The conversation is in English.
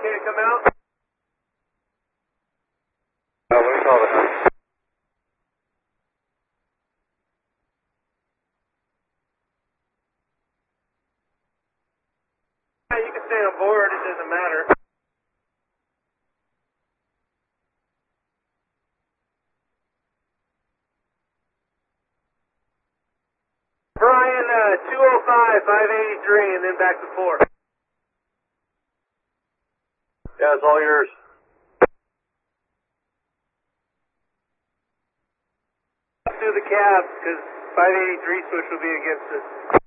okay to come out? We call it. Yeah, you can stay on board, it doesn't matter. Brian, 205, 583, and then back to 4. Yeah, it's all yours. Through the cab, because 583 switch will be against us.